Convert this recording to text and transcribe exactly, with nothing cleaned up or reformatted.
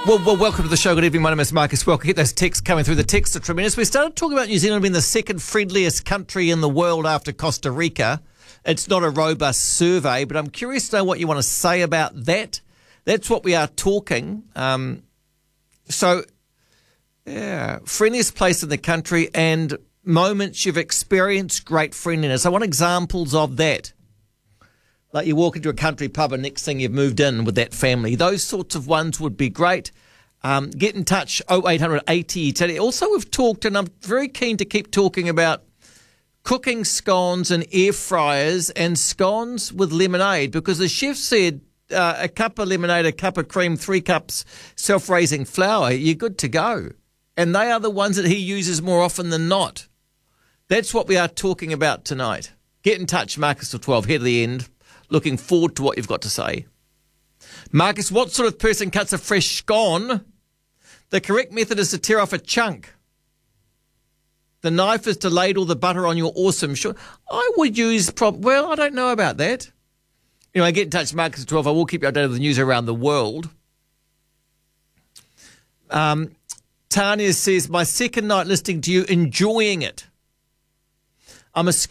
Well, well, welcome to the show. Good evening. My name is Marcus Welker. Get those texts coming through. The texts are tremendous. We started talking about New Zealand being the second friendliest country in the world after Costa Rica. It's not a robust survey, but I'm curious to know what you want to say about that. That's what we are talking. Um, so, yeah, friendliest place in the country and moments you've experienced great friendliness. I want examples of that. Like you walk into a country pub and next thing you've moved in with that family. Those sorts of ones would be great. Um, get in touch, oh eight hundred eighty. Also, we've talked, and I'm very keen to keep talking about cooking scones and air fryers and scones with lemonade, because the chef said uh, a cup of lemonade, a cup of cream, three cups self-raising flour, you're good to go. And they are the ones that he uses more often than not. That's what we are talking about tonight. Get in touch, Marcus till twelve, here to the end. Looking forward to what you've got to say. Marcus, what sort of person cuts a fresh scone? The correct method is to tear off a chunk. The knife is to ladle the butter on your awesome shoe. I would use, prob- well, I don't know about that. Anyway, get in touch, Marcus at twelve. I will keep you updated with the news around the world. Um, Tanya says, my second night listening to you, enjoying it. I'm a